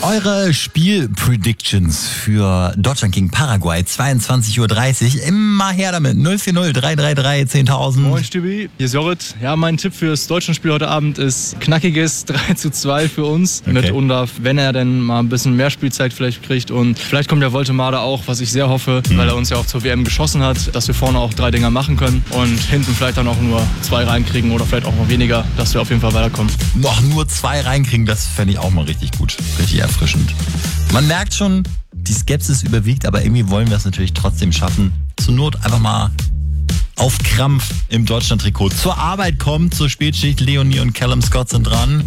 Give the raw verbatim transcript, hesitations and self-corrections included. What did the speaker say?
Eure Spiel-Predictions für Deutschland gegen Paraguay, zweiundzwanzig Uhr dreißig. Immer her damit. null vier null drei drei drei zehntausend. Moin Stübi, hier ist Jorrit. Ja, mein Tipp fürs Deutschlandspiel heute Abend ist knackiges drei zu zwei für uns. Okay. Mit Undav, wenn er denn mal ein bisschen mehr Spielzeit vielleicht kriegt. Und vielleicht kommt der Woltemade auch, was ich sehr hoffe, mhm. weil er uns ja auch zur W M geschossen hat, dass wir vorne auch drei Dinger machen können. Und hinten vielleicht dann auch nur zwei reinkriegen oder vielleicht auch noch weniger, dass wir auf jeden Fall weiterkommen. Noch nur zwei reinkriegen, das fände ich auch mal richtig gut. Richtig erfrischend. Man merkt schon, die Skepsis überwiegt, aber irgendwie wollen wir es natürlich trotzdem schaffen. Zur Not einfach mal auf Krampf im Deutschland-Trikot zur Arbeit kommen, zur Spätschicht. Leonie und Callum Scott sind dran.